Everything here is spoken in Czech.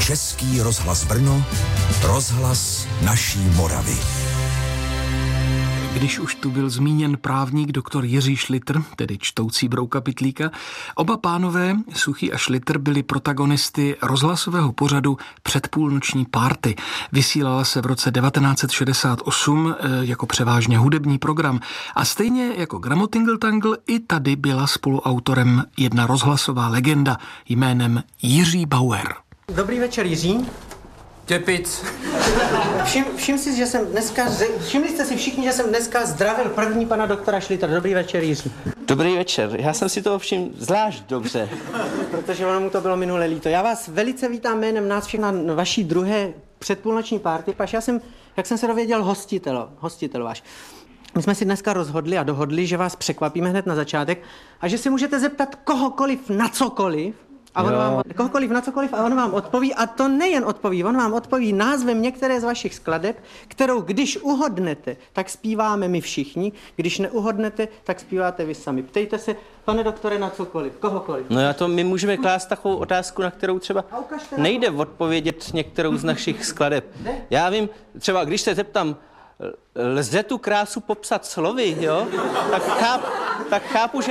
Český rozhlas Brno, rozhlas naší Moravy. Když už tu byl zmíněn právník doktor Jiří Šlitr, tedy čtoucí Brouka Pytlíka, oba pánové, Suchý a Šlitr, byli protagonisty rozhlasového pořadu Předpůlnoční párty. Vysílala se v roce 1968 jako převážně hudební program a stejně jako Gramotingle Tangle i tady byla spoluautorem jedna rozhlasová legenda jménem Jiří Bauer. Dobrý večer, Jiří. Těpic. Všimli jste si všichni, že jsem dneska zdravil první pana doktora Šlitra. Dobrý večer, Jiří. Dobrý večer, já jsem si toho všiml zvlášť dobře. Protože ono mu to bylo minule líto. Já vás velice vítám jménem nás všech na vaší druhé předpůlnoční párty, paž já jsem, jak jsem se dověděl, hostitel váš. My jsme si dneska rozhodli a dohodli, že vás překvapíme hned na začátek a že si můžete zeptat kohokoliv na cokoliv, a on vám odpoví, a to nejen odpoví, on vám odpoví názvem některé z vašich skladeb, kterou když uhodnete, tak zpíváme my všichni, když neuhodnete, tak zpíváte vy sami. Ptejte se, pane doktore, na cokoliv, kohokoliv. No my můžeme klást takovou otázku, na kterou třeba nejde odpovědět některou z našich skladeb. Já vím, třeba když se zeptám, lze tu krásu popsat slovy, jo? Tak chápu, že